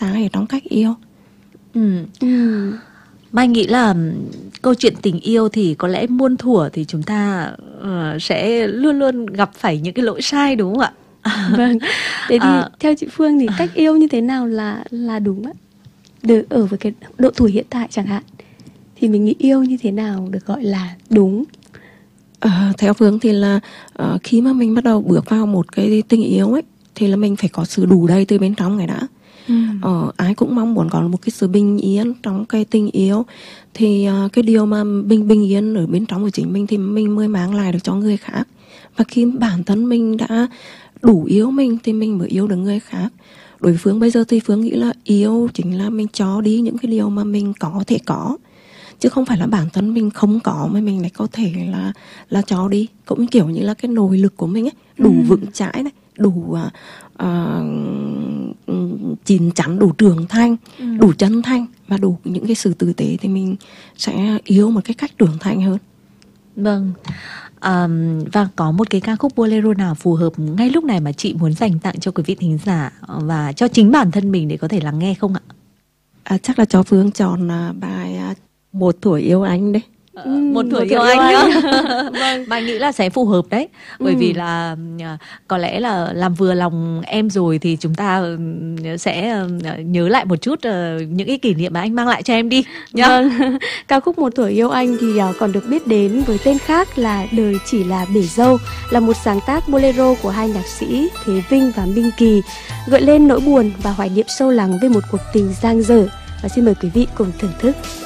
sai ở trong cách yêu. Mai nghĩ là câu chuyện tình yêu thì có lẽ muôn thuở thì chúng ta sẽ luôn luôn gặp phải những cái lỗi sai, đúng không ạ? Vâng. Thế thì theo chị Phương thì cách yêu như thế nào là đúng ạ? Được ở với cái độ tuổi hiện tại chẳng hạn, thì mình nghĩ yêu như thế nào được gọi là đúng? Theo Phương thì là khi mà mình bắt đầu bước vào một cái tình yêu ấy, thì là mình phải có sự đủ đầy từ bên trong này đã. Ai cũng mong muốn có một cái sự bình yên trong cái tình yêu. Thì cái điều mà bình yên ở bên trong của chính mình thì mình mới mang lại được cho người khác. Và khi bản thân mình đã đủ yêu mình thì mình mới yêu được người khác. Đối với Phương bây giờ thì Phương nghĩ là yêu chính là mình cho đi những cái điều mà mình có thể có, chứ không phải là bản thân mình không có mà mình lại có thể là cho đi. Cũng kiểu như là cái nội lực của mình ấy, đủ vững chãi này, đủ chín chắn, đủ trưởng thành, đủ chân thành và đủ những cái sự tử tế thì mình sẽ yêu một cái cách trưởng thành hơn. Vâng. Và có một cái ca khúc bolero nào phù hợp ngay lúc này mà chị muốn dành tặng cho quý vị thính giả và cho chính bản thân mình để có thể lắng nghe không ạ? Chắc là cho Phương chọn bài Một Tuổi Yêu Anh đấy. Một tuổi yêu anh nữa. Vâng, Mai nghĩ là sẽ phù hợp đấy. Bởi vì là có lẽ là làm vừa lòng em rồi thì chúng ta sẽ nhớ lại một chút những cái kỷ niệm mà anh mang lại cho em đi nhá. Vâng. Ca khúc Một Tuổi Yêu Anh thì còn được biết đến với tên khác là Đời Chỉ Là Bể Dâu, là một sáng tác bolero của hai nhạc sĩ Thế Vinh và Minh Kỳ, gợi lên nỗi buồn và hoài niệm sâu lắng về một cuộc tình dang dở. Và xin mời quý vị cùng thưởng thức.